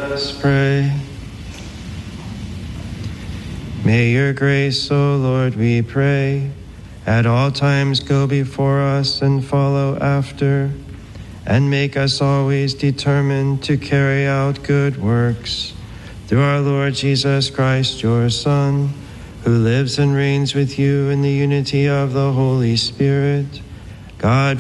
Let us pray. May your grace, O Lord, we pray, at all times go before us and follow after, and make us always determined to carry out good works. Through our Lord Jesus Christ, your Son, who lives and reigns with you in the unity of the Holy Spirit, God,